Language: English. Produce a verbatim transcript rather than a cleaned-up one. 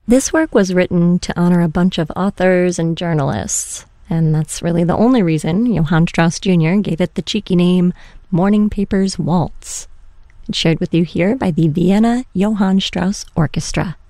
This work was written to honor a bunch of authors and journalists, and that's really the only reason Johann Strauss Junior gave it the cheeky name Morning Papers Waltz. It's shared with you here by the Vienna Johann Strauss Orchestra.